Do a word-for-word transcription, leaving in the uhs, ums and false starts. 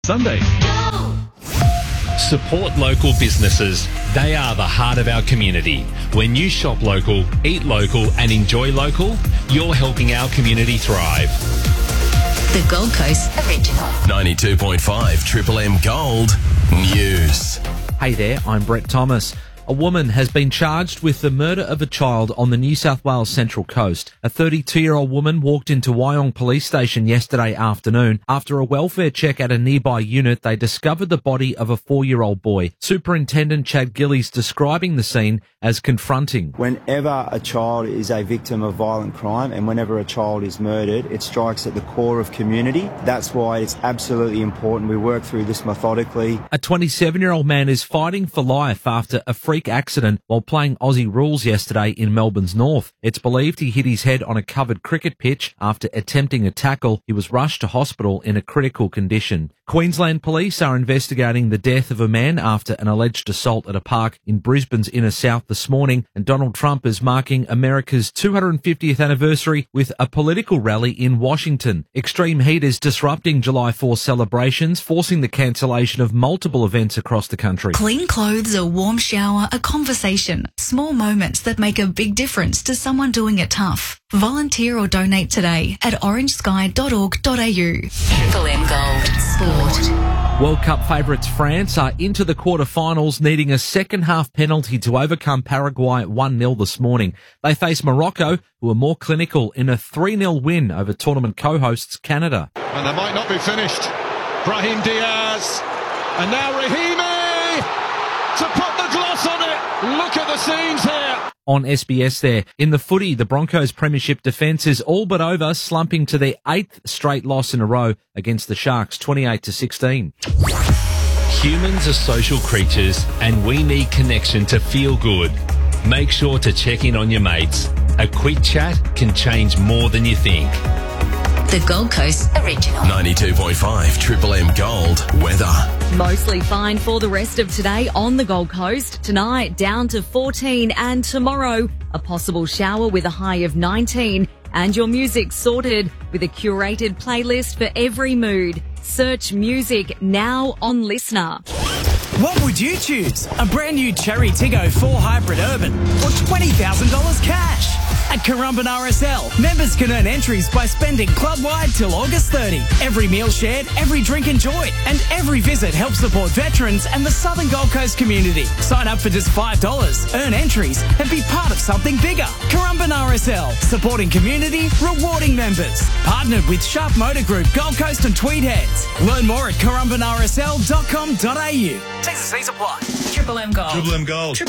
Sunday. Support local businesses. They are the heart of our community. When you shop local, eat local and enjoy local, you're helping our community thrive. The Gold Coast Original. ninety-two point five Triple M Gold News. Hey there, I'm Brett Thomas. A woman has been charged with the murder of a child on the New South Wales Central Coast. A thirty-two-year-old woman walked into Wyong Police Station yesterday afternoon. After a welfare check at a nearby unit, they discovered the body of a four-year-old boy. Superintendent Chad Gillies describing the scene as confronting. Whenever a child is a victim of violent crime and whenever a child is murdered, it strikes at the core of community. That's why it's absolutely important we work through this methodically. A twenty-seven-year-old man is fighting for life after a freak accident while playing Aussie rules yesterday in Melbourne's north. It's believed he hit his head on a covered cricket pitch after attempting a tackle. He was rushed to hospital in a critical condition. Queensland police are investigating the death of a man after an alleged assault at a park in Brisbane's inner south this morning, and Donald Trump is marking America's two hundred fiftieth anniversary with a political rally in Washington. Extreme heat is disrupting July fourth celebrations, forcing the cancellation of multiple events across the country. Clean clothes, a warm shower, a conversation. Small moments that make a big difference to someone doing it tough. Volunteer or donate today at orange sky dot org dot a u. Triple M Gold Sport. World Cup favourites France are into the quarterfinals, needing a second-half penalty to overcome Paraguay one nil this morning. They face Morocco, who are more clinical in a three nil win over tournament co-hosts Canada. And they might not be finished. Brahim Diaz. And now Rahimi to put the gloss on it. Look at the scenes here. On S B S there. In the footy, the Broncos' premiership defence is all but over, slumping to their eighth straight loss in a row against the Sharks, twenty-eight to sixteen. Humans are social creatures and we need connection to feel good. Make sure to check in on your mates. A quick chat can change more than you think. The Gold Coast Original. ninety-two point five Triple M Gold Weather. Mostly fine for the rest of today on the Gold Coast. Tonight down to fourteen, and tomorrow a possible shower with a high of nineteen. And your music sorted with a curated playlist for every mood. Search music now on Listener. What would you choose? A brand new Cherry Tiggo four Hybrid Urban or twenty thousand dollars cash? At Currumbin R S L, members can earn entries by spending club-wide till August thirtieth. Every meal shared, every drink enjoyed, and every visit helps support veterans and the Southern Gold Coast community. Sign up for just five dollars, earn entries, and be part of something bigger. Currumbin R S L, supporting community, rewarding members. Partnered with Sharp Motor Group, Gold Coast and Tweed Heads. Learn more at currumbin r s l dot com dot a u. T's and C's apply. Triple M Gold. Triple M Gold.